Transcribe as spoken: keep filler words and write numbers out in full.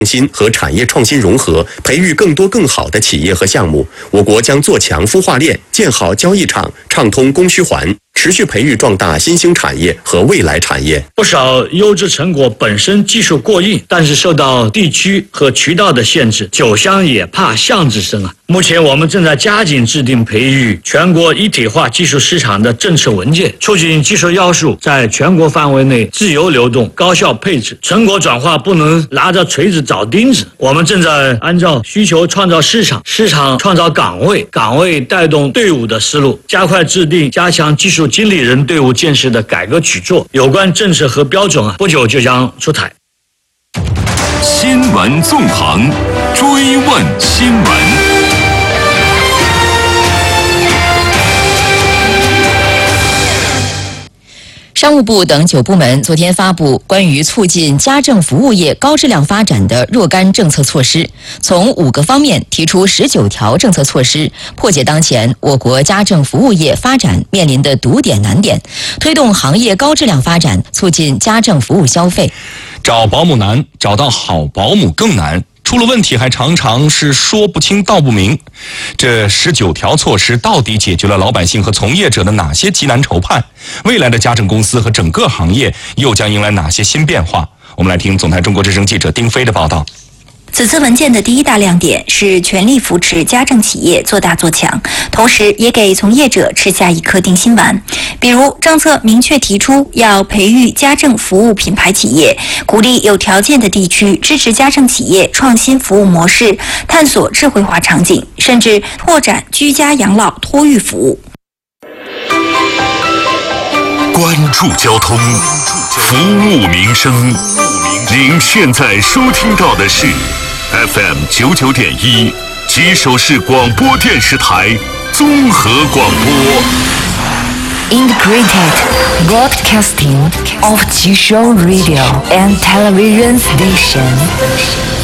新和产业创新融合，培育更多更好的企业和项目。我国将做强孵化链，建好交易场，畅通供需环，持续培育壮大新兴产业和未来产业。 不少优质成果本身技术过硬，但是受到地区和渠道的限制，酒香也怕巷子深啊。目前我们正在加紧制定培育全国一体化技术市场的政策文件，促进技术要素在全国范围内自由流动、高效配置。成果转化不能拿着锤子找钉子，我们正在按照需求创造市场，市场创造岗位，岗位带动队伍的思路，加快制定加强技术经理人队伍建设的改革举措。有关政策和标准啊，不久就将出台。 新闻纵横，追问新闻。 商务部等九部门昨天发布关于促进家政服务业高质量发展的若干政策措施，从五个方面提出十九条政策措施，破解当前我国家政服务业发展面临的堵点难点，推动行业高质量发展，促进家政服务消费。 找保姆难，找到好保姆更难。出了问题还常常是说不清道不明。这十九条措施到底解决了老百姓和从业者的哪些急难愁盼？未来的家政公司和整个行业又将迎来哪些新变化？我们来听总台中国之声记者丁飞的报道。 此次文件的第一大亮点是全力扶持家政企业做大做强，同时也给从业者吃下一颗定心丸。比如，政策明确提出要培育家政服务品牌企业，鼓励有条件的地区支持家政企业创新服务模式，探索智慧化场景，甚至拓展居家养老托育服务。 关注交通，服务民生。您现在收听到的是 F M 九九点一吉首市广播电视台综合广播。 Integrated broadcasting of Jishou Radio and television station.